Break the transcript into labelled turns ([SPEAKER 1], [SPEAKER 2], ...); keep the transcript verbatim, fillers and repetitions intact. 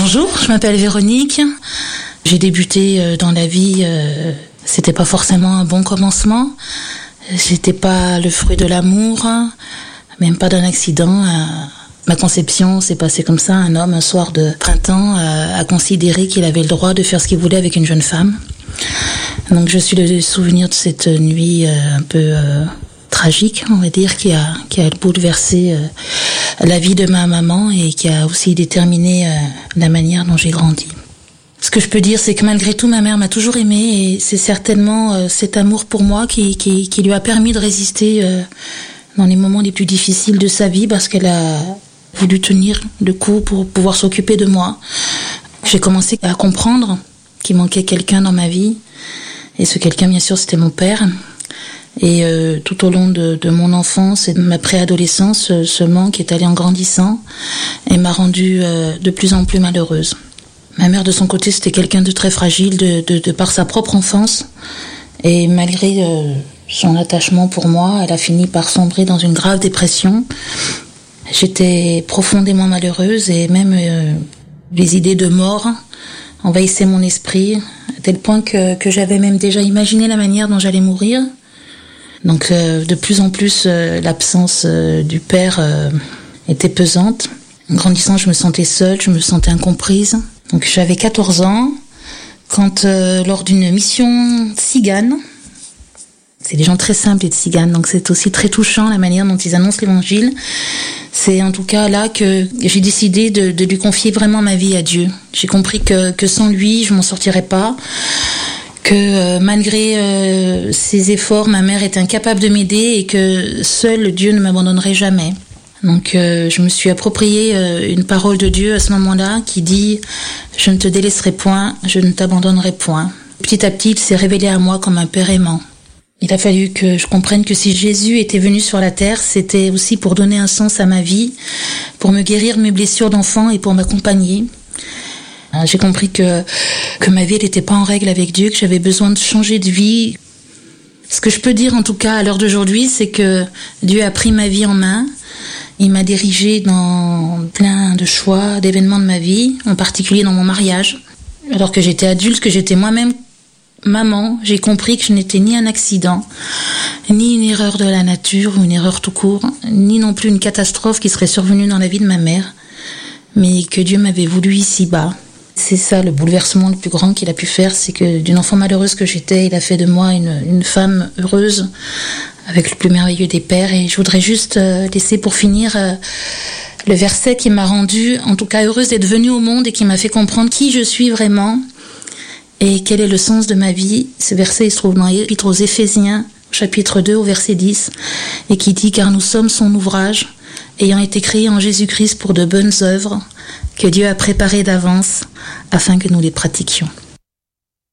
[SPEAKER 1] Bonjour, je m'appelle Véronique. J'ai débuté dans la vie, euh, c'était pas forcément un bon commencement. C'était pas le fruit de l'amour, même pas d'un accident. Ma conception s'est passée comme ça. Un homme, un soir de printemps, a considéré qu'il avait le droit de faire ce qu'il voulait avec une jeune femme. Donc je suis le souvenir de cette nuit un peu euh, tragique, on va dire, qui a, qui a bouleversé euh, la vie de ma maman et qui a aussi déterminé euh, la manière dont j'ai grandi. Ce que je peux dire, c'est que malgré tout, ma mère m'a toujours aimée et c'est certainement euh, cet amour pour moi qui, qui, qui lui a permis de résister euh, dans les moments les plus difficiles de sa vie, parce qu'elle a voulu tenir le coup pour pouvoir s'occuper de moi. J'ai commencé à comprendre qu'il manquait quelqu'un dans ma vie, et ce quelqu'un, bien sûr, c'était mon père. Et euh, tout au long de, de mon enfance et de ma préadolescence, ce manque est allé en grandissant et m'a rendue euh, de plus en plus malheureuse. Ma mère, de son côté, c'était quelqu'un de très fragile de, de, de par sa propre enfance. Et malgré euh, son attachement pour moi, elle a fini par sombrer dans une grave dépression. J'étais profondément malheureuse et même euh, les idées de mort envahissaient mon esprit, à tel point que, que j'avais même déjà imaginé la manière dont j'allais mourir. Donc euh, de plus en plus, euh, l'absence euh, du père euh, était pesante. En grandissant, je me sentais seule, je me sentais incomprise. Donc j'avais quatorze ans, quand euh, lors d'une mission Tsigane, c'est des gens très simples les Tziganes, donc c'est aussi très touchant la manière dont ils annoncent l'évangile. C'est en tout cas là que j'ai décidé de, de lui confier vraiment ma vie à Dieu. J'ai compris que, que sans lui, je m'en sortirais pas, que euh, malgré euh, ses efforts, ma mère était incapable de m'aider et que seul Dieu ne m'abandonnerait jamais. Donc euh, je me suis approprié euh, une parole de Dieu à ce moment-là qui dit « Je ne te délaisserai point, je ne t'abandonnerai point ». Petit à petit, il s'est révélé à moi comme un père aimant. Il a fallu que je comprenne que si Jésus était venu sur la terre, c'était aussi pour donner un sens à ma vie, pour me guérir mes blessures d'enfant et pour m'accompagner. J'ai compris que, que ma vie n'était pas en règle avec Dieu, que j'avais besoin de changer de vie. Ce que je peux dire en tout cas à l'heure d'aujourd'hui, c'est que Dieu a pris ma vie en main. Il m'a dirigée dans plein de choix, d'événements de ma vie, en particulier dans mon mariage. Alors que j'étais adulte, que j'étais moi-même maman, j'ai compris que je n'étais ni un accident, ni une erreur de la nature ou une erreur tout court, ni non plus une catastrophe qui serait survenue dans la vie de ma mère, mais que Dieu m'avait voulu ici-bas. C'est ça le bouleversement le plus grand qu'il a pu faire, c'est que d'une enfant malheureuse que j'étais, il a fait de moi une, une femme heureuse, avec le plus merveilleux des pères. Et je voudrais juste euh, laisser pour finir euh, le verset qui m'a rendue, en tout cas heureuse d'être venue au monde et qui m'a fait comprendre qui je suis vraiment et quel est le sens de ma vie. Ce verset il se trouve dans l'épître aux Éphésiens, chapitre deux, au verset dix, et qui dit « Car nous sommes son ouvrage, ayant été créés en Jésus-Christ pour de bonnes œuvres, que Dieu a préparées d'avance, afin que nous les pratiquions. »